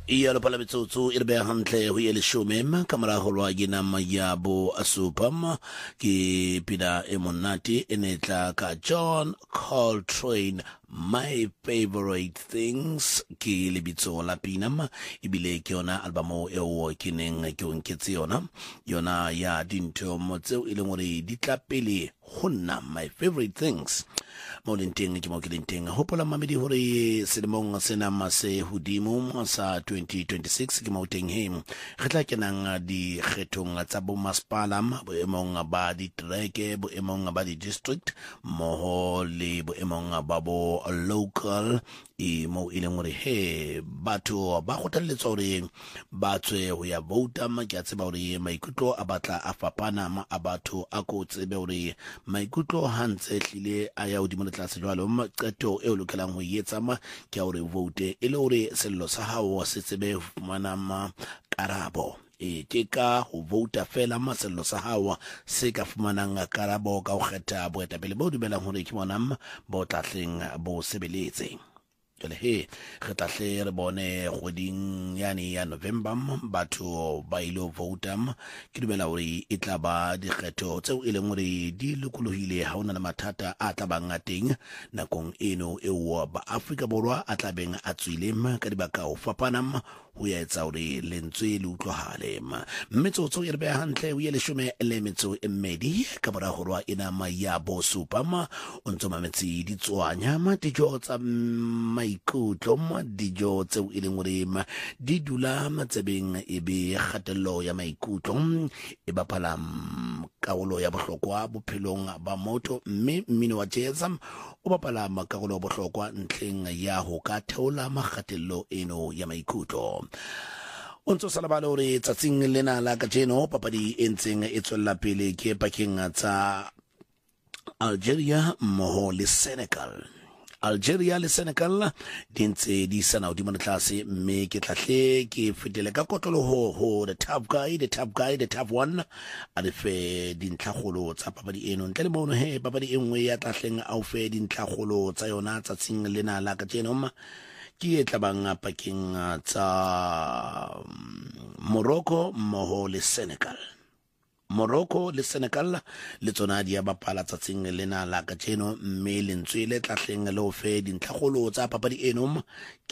Iyalo pala mitsotso e re beya hantle ho ile leshome ka mora ho lwa ke nama ya bo asupam ke pina e monate e netla ka John Coltrane, My Favorite Things ke lebitso la pinam ebile ke yona album eo ke neng ke o nketse yona ya dintho tseo e leng hore di tla pele ho nna My Favorite Things mo lenteng ke mo ke lenteng hopola mamedi hore selemong sena se hodimo sa 2026 ke mo teng he re tla kenang di kgethong tsa bo masepala boemong ba di treke boemong ba di district moho le boemong ba bo local mo e leng hore he batho ba kgothalletsa hore ba tswe ho ya vouta ke a tseba hore maikutlo a batla a fapana a batho a ko tsebe hore maikutlo hantse hlile a ya hodimo le tlase jwalo maqeto e o lokelang ho etsa ke hore vote e le hore sello sa hao se tsebe fumana karabo ke ka ho vouta fela masello sa hawa se ka fumanang karabo ka ho kgetha boetapele bo dumelang hore ke bona bo tlahleng bo sebeletse jale he re tahle re bone kgoding yani ya November batho ba ile vouta ke dumela hore e tla ba dikgetho tseo e leng hore di lokolohile ha ona le mathata a tla bang teng nakong eno eo ba Afrika Borwa a tla beng a tswile ka dibaka ho fapana ho ya etsa hore lentswe le utlwahale metsotso e re beha hantle o ile leshome le metso e mmedi ka mora ho rwa ena ya bo supama o ntso mametsi di tswanya dijo tsa maikutlo dijo tseo e leng hore di dula matsebeng e be kgatello ya maikutlo e bapala karolo ya bohlokwa bophelong ba motho mme mmino wa jazz o bapala karolo ya bohlokwa ntleng ya ho ka theola makgatello eno ya maikutlo o ntso sala bale hore tsatsing lena la kajeno papadi e ntseng e tswella pele ke pakeng tsa Algeria mmoho le Senegal. Algeria le Senegal di ntse di sana hodimo le tlase mme ke tlahle ke fetele ka kotlolo ho the top guy the top one a le fe dintlhagolo tsa papadi eno ntle le mono he papadi engwe ya tlahleng au fe dintlhagolo tsa yona tsatsing lena la kajeno ke e tlabang pakeng tsa Morocco mmoho le Senegal. Morocco le Senegal le tsona di ya bapala tsatsing lena la kajeno mme lentswe le tlahleng le ho fe dintlhagolo tsa papadi eno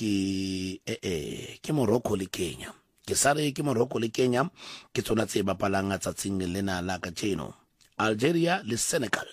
ke Morocco le Kenya. Ke sare ke Morocco le Kenya ke tsona tse bapalang tsatsing lena la kajeno. Algeria le Senegal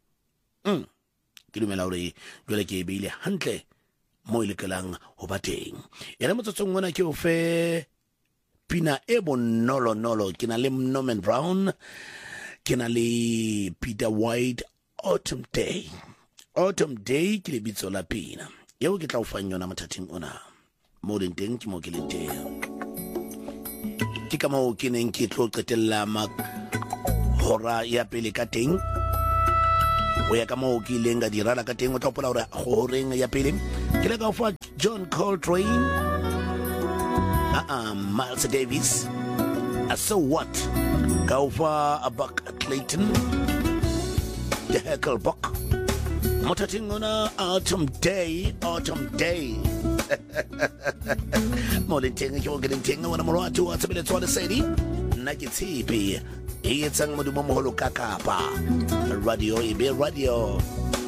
ke dumela hore jwale ke beile hantle mo ile kelang ho ba teng ena motsotsong ona ke o fe pina e bonolo ke na le Norman Brown ke na le Peter White Autumn Day ke le bitso la pina yeo ke tla o fang yona mathating ona mo leng teng ke mo ke le teng ke ka mo ke neng ke tlo qetella hora ya pele ka teng o ya ka mo ke lenga di rala ka teng o tla pola hore horeng ya pele ke le ka fa John Coltrane Miles Davis So What Kaufa Buck Clayton The Heckelbock Motating on Autumn Day Molinting you're getting ting when I'm around to what's a minute to say Nagitipi It's ang madumo kakapa Radio Ibe Radio